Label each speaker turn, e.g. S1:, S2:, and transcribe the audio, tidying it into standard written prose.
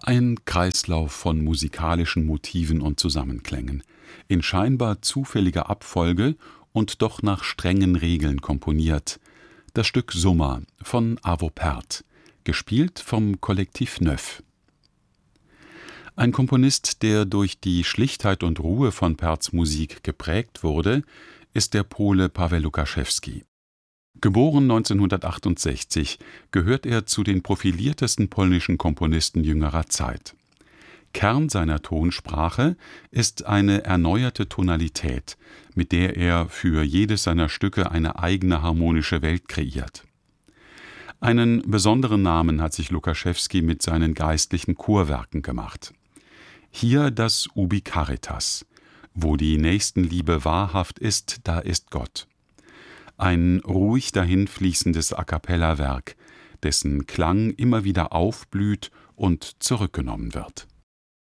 S1: Ein Kreislauf von musikalischen Motiven und Zusammenklängen, in scheinbar zufälliger Abfolge und doch nach strengen Regeln komponiert. Das Stück Summer von Arvo Pärt, gespielt vom Kollektiv Neuf. Ein Komponist, der durch die Schlichtheit und Ruhe von Pärts Musik geprägt wurde, ist der Pole Paweł Lukaszewski. Geboren 1968, gehört er zu den profiliertesten polnischen Komponisten jüngerer Zeit. Kern seiner Tonsprache ist eine erneuerte Tonalität, mit der er für jedes seiner Stücke eine eigene harmonische Welt kreiert. Einen besonderen Namen hat sich Lukaszewski mit seinen geistlichen Chorwerken gemacht. Hier das Ubi Caritas: Wo die Nächstenliebe wahrhaft ist, da ist Gott. Ein ruhig dahinfließendes A-cappella-Werk, dessen Klang immer wieder aufblüht und zurückgenommen wird.